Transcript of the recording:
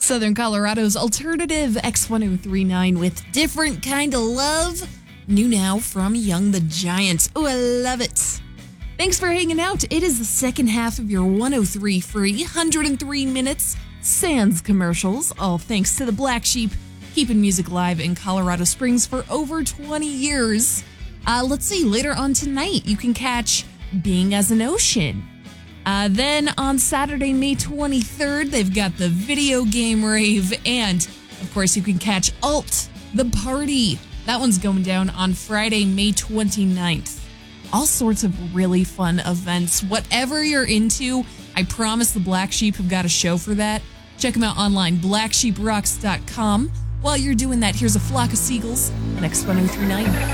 Southern Colorado's alternative X1039 with Different Kind of Love. New now from Young the Giant. Oh, I love it. Thanks for hanging out. It is the second half of your 103 free, 103 minutes, sans commercials, all thanks to the Black Sheep, keeping music live in Colorado Springs for over 20 years. Let's see, later on tonight, you can catch Being as an Ocean. Then on Saturday, May 23rd, they've got the video game rave. And, of course, you can catch Alt, the party. That one's going down on Friday, May 29th. All sorts of really fun events. Whatever you're into, I promise the Black Sheep have got a show for that. Check them out online, blacksheeprocks.com. While you're doing that, here's a flock of seagulls on X1039.